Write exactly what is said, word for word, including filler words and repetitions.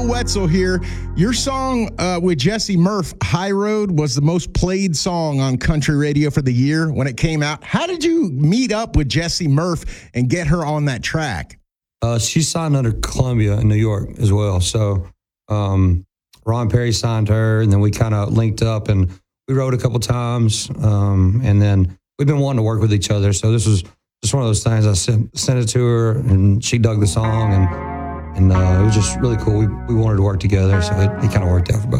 Wetzel here. Your song uh, with Jesse Murph, High Road, was the most played song on country radio for the year when it came out. How did you meet up with Jesse Murph and get her on that track? Uh, she signed under Columbia in New York as well. So um, Ron Perry signed her, and then we kind of linked up, and we wrote a couple times. Um, and then we've been wanting to work with each other. So this was just one of those things. I sent, sent it to her, and she dug the song, and And uh, it was just really cool. We, we wanted to work together, so it, it kind of worked out for both.